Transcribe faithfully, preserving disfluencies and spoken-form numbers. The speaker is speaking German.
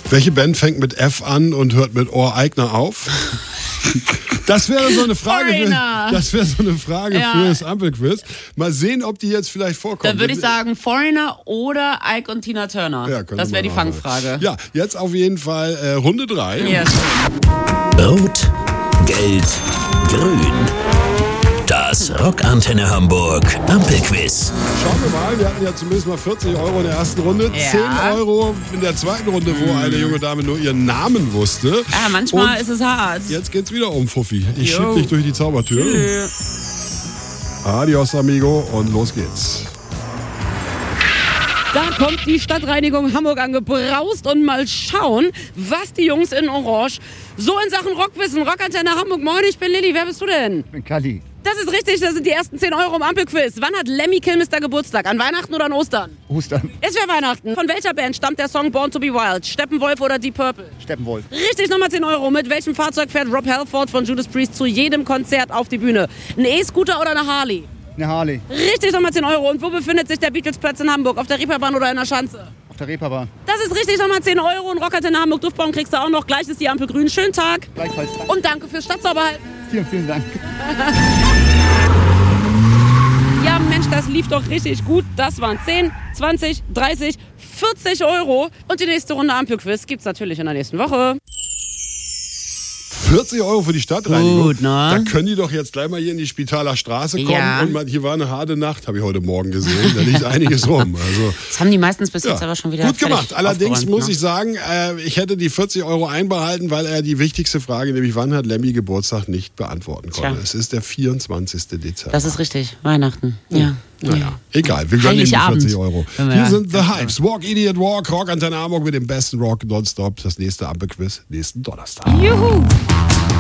Welche Band fängt mit F an und hört mit Ohreigner auf? Das wäre so eine Frage, für, das wäre so eine Frage ja. für das Ampelquiz. Mal sehen, ob die jetzt vielleicht vorkommt. Dann würde ich sagen Foreigner oder Ike und Tina Turner. Ja, das wäre die Fangfrage. Ja, jetzt auf jeden Fall äh, Runde drei. Ja, Rot, Gelb, Grün. Das Rockantenne Hamburg Ampelquiz. Schauen wir mal, wir hatten ja zumindest mal vierzig Euro in der ersten Runde, ja. zehn Euro in der zweiten Runde, wo mhm. eine junge Dame nur ihren Namen wusste. Ja, manchmal Und ist es hart. Jetzt geht's wieder um, Fuffi. Ich schieb dich durch die Zaubertür. Tschüss. Adios, amigo, und los geht's. Da kommt die Stadtreinigung Hamburg angebraust und mal schauen, was die Jungs in Orange so in Sachen Rock wissen. Rockantenne Hamburg, moin, ich bin Lilly. Wer bist du denn? Ich bin Kalli. Das ist richtig, das sind die ersten zehn Euro im Ampelquiz. Wann hat Lemmy Kilmister Geburtstag? An Weihnachten oder an Ostern? Ostern. Es wäre Weihnachten. Von welcher Band stammt der Song Born to be Wild? Steppenwolf oder Deep Purple? Steppenwolf. Richtig, nochmal zehn Euro. Mit welchem Fahrzeug fährt Rob Halford von Judas Priest zu jedem Konzert auf die Bühne? Ein E-Scooter oder eine Harley? Eine Harley. Richtig, nochmal zehn Euro. Und wo befindet sich der Beatles-Platz in Hamburg? Auf der Reeperbahn oder in der Schanze? Auf der Reeperbahn. Das ist richtig, nochmal zehn Euro. Und Rockantenne Hamburg Duftbaum kriegst du auch noch. Gleich ist die Ampel grün. Schönen Tag. Gleichfalls. Und danke fürs Stadtsauberhalten. Vielen, vielen Dank. Ja, Mensch, das lief doch richtig gut. Das waren zehn, zwanzig, dreißig, vierzig Euro. Und die nächste Runde Ampelquiz gibt's natürlich in der nächsten Woche. vierzig Euro für die Stadtreinigung. Gut, ne? Da können die doch jetzt gleich mal hier in die Spitaler Straße kommen. Ja. Und mal, hier war eine harte Nacht, habe ich heute Morgen gesehen. Da liegt einiges rum. Also, das haben die meistens bis jetzt ja. aber schon wieder gut gemacht. Allerdings muss ne? ich sagen, äh, ich hätte die vierzig Euro einbehalten, weil er die wichtigste Frage, nämlich wann hat Lemmy Geburtstag, nicht beantworten konnte. Tja. Es ist der vierundzwanzigste Dezember. Das ist richtig. Weihnachten. Ja. ja. Naja, ja. egal. Wir gönnen ihm die vierzig Euro. Hier ja. sind The Hypes. Walk, Idiot, Walk. Rockantenne Hamburg mit dem besten Rock nonstop. Das nächste Ampelquiz nächsten Donnerstag. Juhu.